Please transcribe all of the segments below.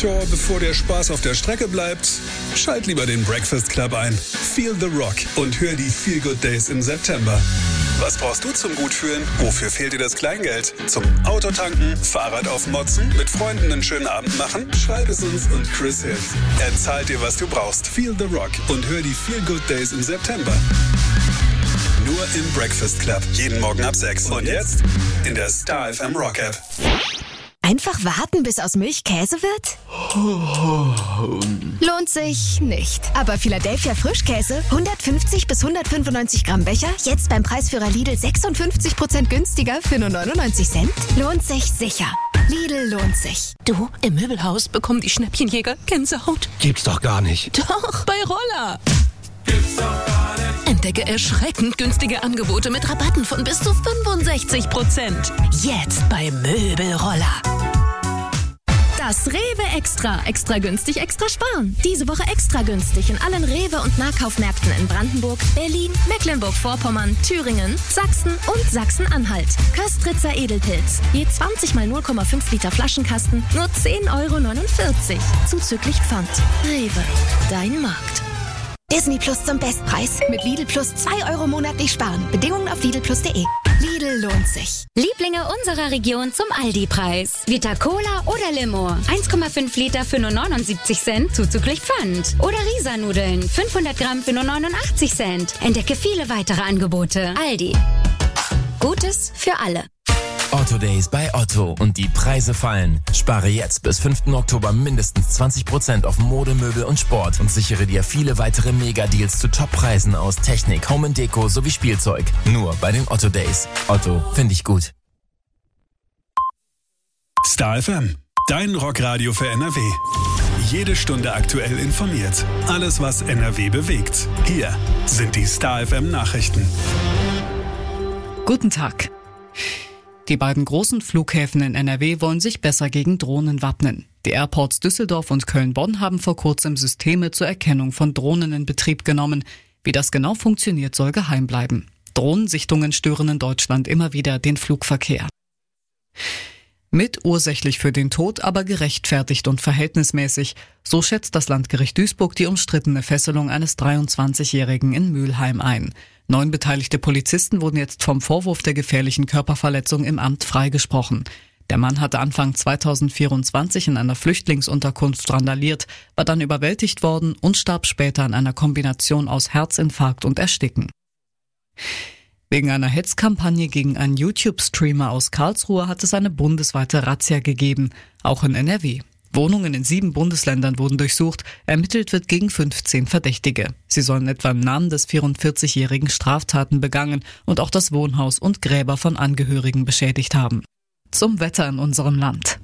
Tja, bevor der Spaß auf der Strecke bleibt, schalt lieber den Breakfast Club ein. Feel the Rock und hör die Feel Good Days im September. Was brauchst du zum Gutfühlen? Wofür fehlt dir das Kleingeld? Zum Autotanken, Fahrrad aufmotzen, mit Freunden einen schönen Abend machen? Schreib es uns und Chris hilft. Er zahlt dir, was du brauchst. Feel the Rock und hör die Feel Good Days im September. Nur im Breakfast Club. Jeden Morgen ab 6. Und jetzt in der Star FM Rock App. Einfach warten, bis aus Milch Käse wird? Lohnt sich nicht. Aber Philadelphia Frischkäse, 150 bis 195 Gramm Becher, jetzt beim Preisführer Lidl 56% günstiger für nur 99 Cent? Lohnt sich sicher. Lidl lohnt sich. Du, im Möbelhaus bekommen die Schnäppchenjäger Gänsehaut. Gibt's doch gar nicht. Doch, bei Roller. Entdecke erschreckend günstige Angebote mit Rabatten von bis zu 65%. Jetzt bei Möbelroller. Das Rewe Extra. Extra günstig, extra sparen. Diese Woche extra günstig in allen Rewe- und Nahkaufmärkten in Brandenburg, Berlin, Mecklenburg-Vorpommern, Thüringen, Sachsen und Sachsen-Anhalt. Köstritzer Edelpilz. Je 20 mal 0,5 Liter Flaschenkasten, nur 10,49 €. Zuzüglich Pfand. Rewe. Dein Markt. Disney Plus zum Bestpreis. Mit Lidl Plus 2 € monatlich sparen. Bedingungen auf lidlplus.de. Lidl lohnt sich. Lieblinge unserer Region zum Aldi-Preis. Vita Cola oder Limo. 1,5 Liter für nur 79 Cent, zuzüglich Pfand. Oder Risa-Nudeln, 500 Gramm für nur 89 Cent. Entdecke viele weitere Angebote. Aldi. Gutes für alle. Otto Days bei Otto und die Preise fallen. Spare jetzt bis 5. Oktober mindestens 20% auf Mode, Möbel und Sport und sichere dir viele weitere Mega-Deals zu Top-Preisen aus Technik, Home & Deko sowie Spielzeug. Nur bei den Otto Days. Otto, finde ich gut. Star FM, dein Rockradio für NRW. Jede Stunde aktuell informiert. Alles, was NRW bewegt. Hier sind die Star FM Nachrichten. Guten Tag. Die beiden großen Flughäfen in NRW wollen sich besser gegen Drohnen wappnen. Die Airports Düsseldorf und Köln-Bonn haben vor kurzem Systeme zur Erkennung von Drohnen in Betrieb genommen. Wie das genau funktioniert, soll geheim bleiben. Drohnensichtungen stören in Deutschland immer wieder den Flugverkehr. Mitursächlich für den Tod, aber gerechtfertigt und verhältnismäßig. So schätzt das Landgericht Duisburg die umstrittene Fesselung eines 23-Jährigen in Mülheim ein. 9 beteiligte Polizisten wurden jetzt vom Vorwurf der gefährlichen Körperverletzung im Amt freigesprochen. Der Mann hatte Anfang 2024 in einer Flüchtlingsunterkunft randaliert, war dann überwältigt worden und starb später an einer Kombination aus Herzinfarkt und Ersticken. Wegen einer Hetzkampagne gegen einen YouTube-Streamer aus Karlsruhe hat es eine bundesweite Razzia gegeben, auch in NRW. Wohnungen in 7 Bundesländern wurden durchsucht, ermittelt wird gegen 15 Verdächtige. Sie sollen etwa im Namen des 44-Jährigen Straftaten begangen und auch das Wohnhaus und Gräber von Angehörigen beschädigt haben. Zum Wetter in unserem Land.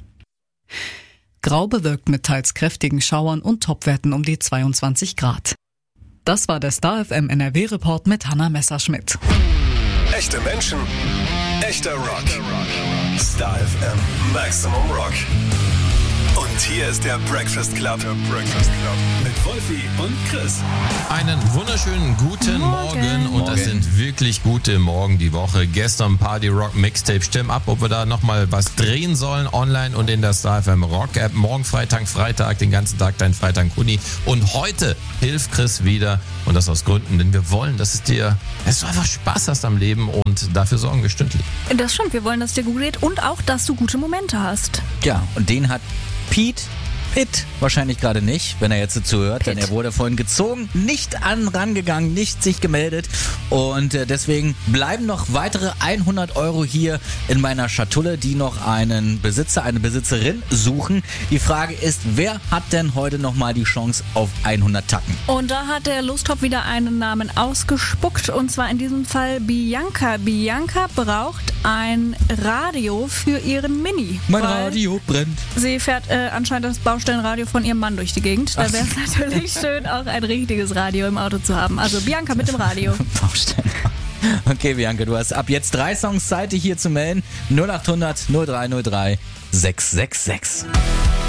Grau bewölkt mit teils kräftigen Schauern und Topwerten um die 22 Grad. Das war der Star FM NRW-Report mit Hanna Messerschmidt. Echte Menschen, echter Rock. Star FM, Maximum Rock. Und hier ist der Breakfast Club. Mit Wolfi und Chris. Einen wunderschönen guten Morgen. Und das sind wirklich gute Morgen die Woche. Gestern Party Rock Mixtape. Stimm ab, ob wir da nochmal was drehen sollen online und in der Star FM Rock App. Morgen Freitag, den ganzen Tag dein Freitag-Kuni. Und heute hilft Chris wieder. Und das aus Gründen, denn wir wollen, dass du einfach Spaß hast am Leben und dafür sorgen wir stündlich. Das stimmt, wir wollen, dass es dir gut geht und auch, dass du gute Momente hast. Ja, und den hat Pitt wahrscheinlich gerade nicht, wenn er jetzt dazu hört, denn er wurde vorhin gezogen, nicht rangegangen, nicht sich gemeldet und deswegen bleiben noch weitere 100 € hier in meiner Schatulle, die noch einen Besitzer, eine Besitzerin suchen. Die Frage ist, wer hat denn heute nochmal die Chance auf 100 Tacken? Und da hat der Lostop wieder einen Namen ausgespuckt und zwar in diesem Fall Bianca. Bianca braucht ein Radio für ihren Mini. Mein Radio brennt. Sie fährt anscheinend das Baustellenradio von ihrem Mann durch die Gegend. Da wäre es natürlich schön, auch ein richtiges Radio im Auto zu haben. Also Bianca mit dem Radio. Baustellen. Okay, Bianca, du hast ab jetzt 3 Songs Zeit, dich hier zu melden. 0800 0303 666.